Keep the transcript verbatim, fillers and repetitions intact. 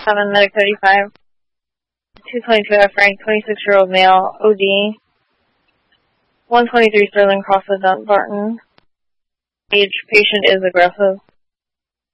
seven, medic thirty-five. two twenty-two F rank, twenty-six-year-old male, O D. one twenty-three Sterling Crosswood, Dunbarton. Age, patient is aggressive.